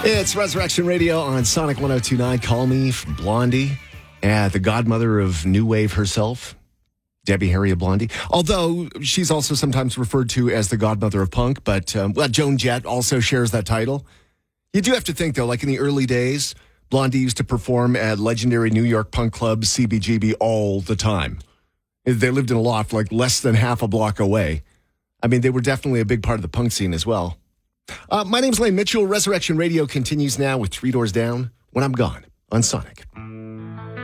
It's Resurrection Radio on Sonic 102.9. Call me from Blondie, the godmother of New Wave herself, Debbie Harry of Blondie. Although she's also sometimes referred to as the godmother of punk, but Joan Jett also shares that title. You do have to think, though, like in the early days, Blondie used to perform at legendary New York punk club CBGB all the time. They lived in a loft like less than half a block away. I mean, they were definitely a big part of the punk scene as well. My name's Lane Mitchell. Resurrection Radio continues now with Three Doors Down when I'm gone on Sonic.